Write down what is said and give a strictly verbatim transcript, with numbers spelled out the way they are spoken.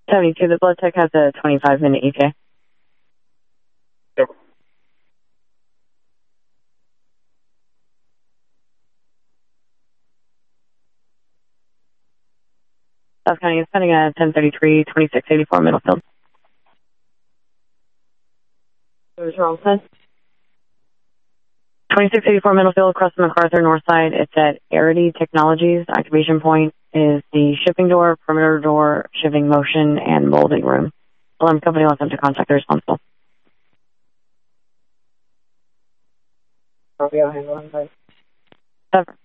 seventy-two, the blood tech has a twenty-five minute E T A. Yep. South County is sending a ten thirty-three, twenty-six eighty-four Middlefield. There's your all set. twenty-six eighty-four Middlefield, across the MacArthur north side. It's at Arity Technologies. Activation point is the shipping door, perimeter door, shipping motion, and molding room. Alarm company wants them to contact the responsible. Seven.